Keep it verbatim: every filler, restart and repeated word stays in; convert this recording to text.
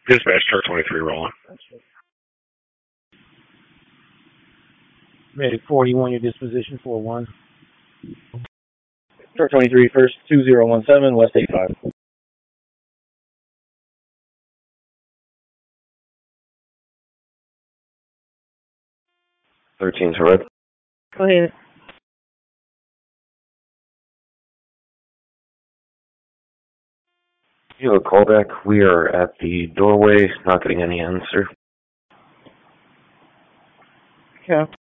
Dispatch, Star twenty-three rolling. Medic forty-one, your disposition, four one. Star twenty-three, first two zero one seven, West eight five. thirteen to red. Go ahead. You have a callback. We are at the doorway, not getting any answer. Okay.